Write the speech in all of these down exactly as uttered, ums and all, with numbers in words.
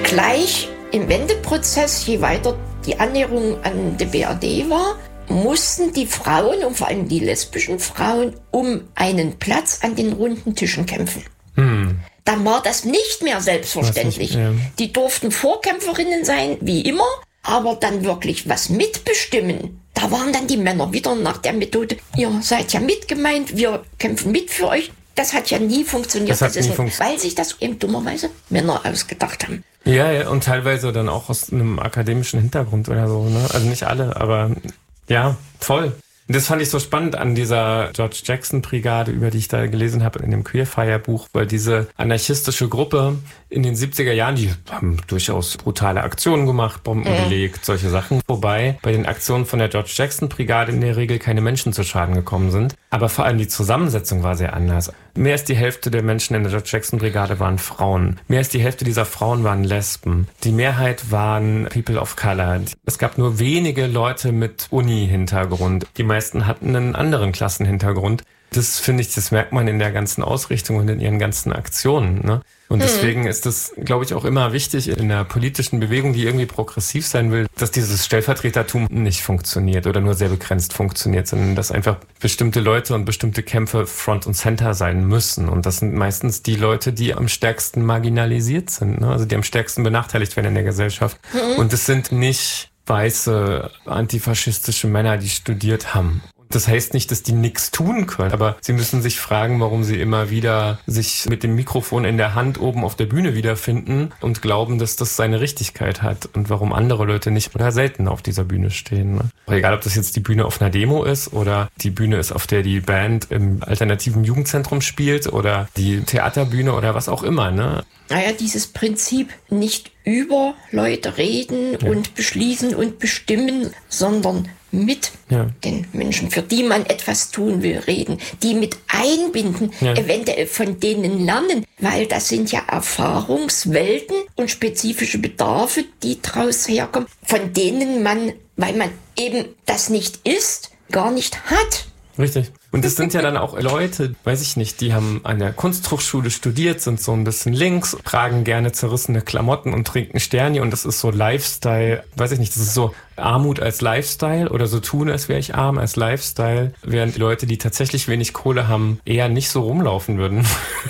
gleich im Wendeprozess, je weiter die Annäherung an die B R D war, mussten die Frauen und vor allem die lesbischen Frauen um einen Platz an den runden Tischen kämpfen. Hm. Dann war das nicht mehr selbstverständlich. Nicht, ja. Die durften Vorkämpferinnen sein, wie immer, aber dann wirklich was mitbestimmen. Da waren dann die Männer wieder nach der Methode, ihr seid ja mitgemeint, wir kämpfen mit für euch. Das hat ja nie funktioniert, das hat das nie ist funkt- weil sich das eben dummerweise Männer ausgedacht haben. Ja, ja, und teilweise dann auch aus einem akademischen Hintergrund oder so, ne? Also nicht alle, aber ja, voll. Und das fand ich so spannend an dieser George Jackson Brigade, über die ich da gelesen habe in dem Queerfire Buch, weil diese anarchistische Gruppe in den siebziger Jahren, die haben durchaus brutale Aktionen gemacht, Bomben mhm. gelegt, solche Sachen. Wobei bei den Aktionen von der George Jackson Brigade in der Regel keine Menschen zu Schaden gekommen sind. Aber vor allem die Zusammensetzung war sehr anders. Mehr als die Hälfte der Menschen in der George Jackson Brigade waren Frauen. Mehr als die Hälfte dieser Frauen waren Lesben. Die Mehrheit waren People of Color. Es gab nur wenige Leute mit Uni-Hintergrund. Die meisten hatten einen anderen Klassenhintergrund. Das finde ich, das merkt man in der ganzen Ausrichtung und in ihren ganzen Aktionen, ne? Und deswegen ist es, glaube ich, auch immer wichtig in der politischen Bewegung, die irgendwie progressiv sein will, dass dieses Stellvertretertum nicht funktioniert oder nur sehr begrenzt funktioniert, sondern dass einfach bestimmte Leute und bestimmte Kämpfe Front und Center sein müssen. Und das sind meistens die Leute, die am stärksten marginalisiert sind, ne? Also die am stärksten benachteiligt werden in der Gesellschaft. Mhm. Und es sind nicht weiße antifaschistische Männer, die studiert haben. Das heißt nicht, dass die nichts tun können, aber sie müssen sich fragen, warum sie immer wieder sich mit dem Mikrofon in der Hand oben auf der Bühne wiederfinden und glauben, dass das seine Richtigkeit hat und warum andere Leute nicht oder selten auf dieser Bühne stehen. Ne? Egal, ob das jetzt die Bühne auf einer Demo ist oder die Bühne ist, auf der die Band im alternativen Jugendzentrum spielt oder die Theaterbühne oder was auch immer, ne? Naja, dieses Prinzip nicht über Leute reden ja. und beschließen und bestimmen, sondern mit ja. den Menschen, für die man etwas tun will, reden, die mit einbinden, ja. eventuell von denen lernen, weil das sind ja Erfahrungswelten und spezifische Bedarfe, die daraus herkommen, von denen man, weil man eben das nicht ist, gar nicht hat. Richtig. Und es sind ja dann auch Leute, weiß ich nicht, die haben an der Kunsthochschule studiert, sind so ein bisschen links, tragen gerne zerrissene Klamotten und trinken Sterni und das ist so Lifestyle, weiß ich nicht, das ist so Armut als Lifestyle oder so tun, als wäre ich arm als Lifestyle, während Leute, die tatsächlich wenig Kohle haben, eher nicht so rumlaufen würden.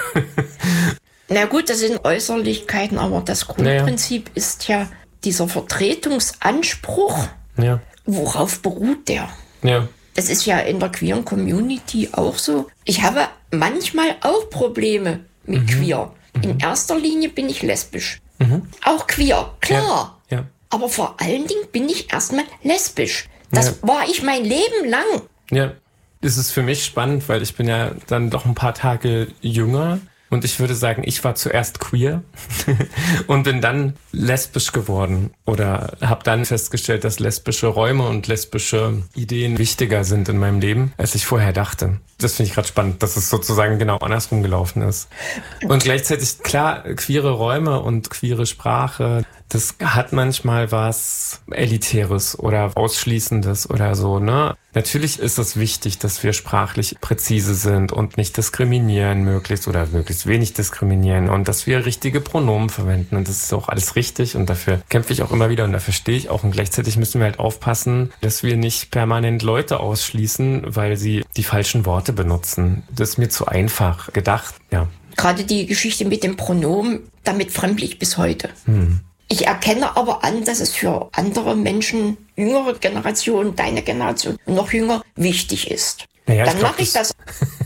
Na gut, das sind Äußerlichkeiten, aber das Grundprinzip naja. ist ja dieser Vertretungsanspruch. Ja. Worauf beruht der? Ja. Das ist ja in der queeren Community auch so. Ich habe manchmal auch Probleme mit mhm. queer. In mhm. erster Linie bin ich lesbisch. Mhm. Auch queer, klar. Ja. Ja. Aber vor allen Dingen bin ich erstmal lesbisch. Das ja. war ich mein Leben lang. Ja, das ist für mich spannend, weil ich bin ja dann doch ein paar Tage jünger. Und ich würde sagen, ich war zuerst queer und bin dann lesbisch geworden oder habe dann festgestellt, dass lesbische Räume und lesbische Ideen wichtiger sind in meinem Leben, als ich vorher dachte. Das finde ich gerade spannend, dass es sozusagen genau andersrum gelaufen ist. Und gleichzeitig, klar, queere Räume und queere Sprache, das hat manchmal was Elitäres oder Ausschließendes oder so, ne? Natürlich ist es wichtig, dass wir sprachlich präzise sind und nicht diskriminieren möglichst oder möglichst wenig diskriminieren und dass wir richtige Pronomen verwenden und das ist auch alles richtig und dafür kämpfe ich auch immer wieder und dafür stehe ich auch und gleichzeitig müssen wir halt aufpassen, dass wir nicht permanent Leute ausschließen, weil sie die falschen Worte benutzen. Das ist mir zu einfach gedacht, ja. Gerade die Geschichte mit dem Pronomen, damit fremdel ich bis heute. Hm. Ich erkenne aber an, dass es für andere Menschen, jüngere Generationen, deine Generation, noch jünger, wichtig ist. Naja, Dann mache ich das.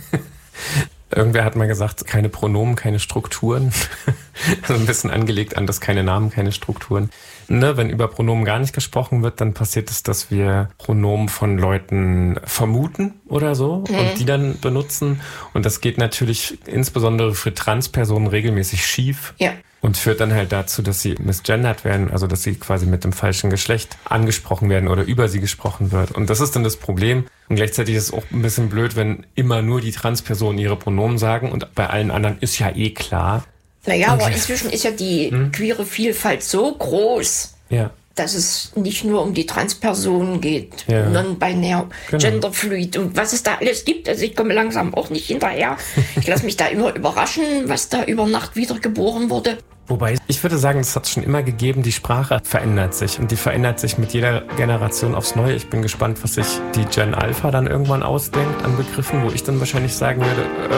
Irgendwer hat mal gesagt, keine Pronomen, keine Strukturen. Also ein bisschen angelegt an das keine Namen, keine Strukturen. Ne, wenn über Pronomen gar nicht gesprochen wird, dann passiert es, dass wir Pronomen von Leuten vermuten oder so mhm. und die dann benutzen. Und das geht natürlich insbesondere für Transpersonen regelmäßig schief. Ja. Und führt dann halt dazu, dass sie misgendert werden, also dass sie quasi mit dem falschen Geschlecht angesprochen werden oder über sie gesprochen wird. Und das ist dann das Problem. Und gleichzeitig ist es auch ein bisschen blöd, wenn immer nur die Transpersonen ihre Pronomen sagen und bei allen anderen ist ja eh klar. Naja, aber inzwischen ist ja die hm? queere Vielfalt so groß, ja. dass es nicht nur um die Transpersonen geht, Ja. non-binär, Genau. genderfluid und was es da alles gibt. Also ich komme langsam auch nicht hinterher. Ich lasse mich da immer überraschen, was da über Nacht wiedergeboren wurde. Wobei, ich würde sagen, es hat schon immer gegeben, die Sprache verändert sich und die verändert sich mit jeder Generation aufs Neue. Ich bin gespannt, was sich die Gen Alpha dann irgendwann ausdenkt an Begriffen, wo ich dann wahrscheinlich sagen würde,